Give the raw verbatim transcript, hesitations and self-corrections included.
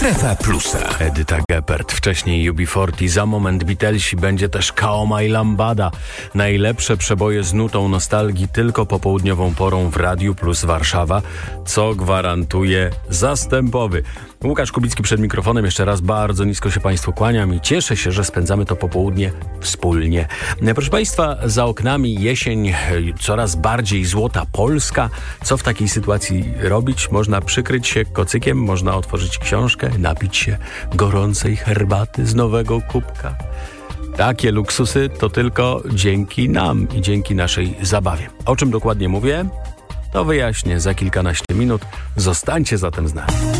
Strefa Plusa. Edyta Geppert, wcześniej U B czterdzieści, za moment Beatlesi, będzie też Kaoma i Lambada. Najlepsze przeboje z nutą nostalgii tylko popołudniową porą w Radiu Plus Warszawa, co gwarantuje zastępowy. Łukasz Kubicki przed mikrofonem. Jeszcze raz bardzo nisko się Państwu kłaniam i cieszę się, że spędzamy to popołudnie wspólnie. Proszę Państwa, za oknami jesień, coraz bardziej złota Polska. Co w takiej sytuacji robić? Można przykryć się kocykiem, można otworzyć książkę, napić się gorącej herbaty z nowego kubka. Takie luksusy to tylko dzięki nam i dzięki naszej zabawie. O czym dokładnie mówię? To wyjaśnię za kilkanaście minut. Zostańcie zatem z nami.